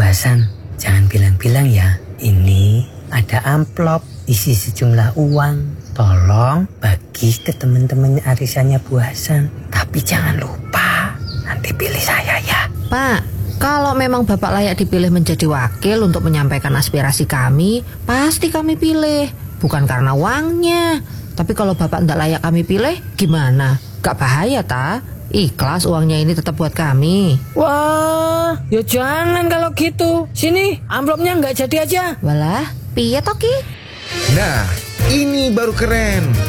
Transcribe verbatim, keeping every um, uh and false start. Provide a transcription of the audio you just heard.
Bu Hasan, jangan bilang-bilang ya. Ini ada amplop isi sejumlah uang. Tolong bagi ke teman-teman arisannya Bu Hasan. Tapi jangan lupa, nanti pilih saya ya. Pak, kalau memang Bapak layak dipilih menjadi wakil untuk menyampaikan aspirasi kami, pasti kami pilih. Bukan karena uangnya. Tapi kalau Bapak tidak layak kami pilih, gimana? Gak bahaya ta? Ikhlas uangnya ini tetap buat kami. Wah, ya jangan kalau gitu. Sini, amplopnya nggak jadi aja. Walah, piye toki? Nah, ini baru keren.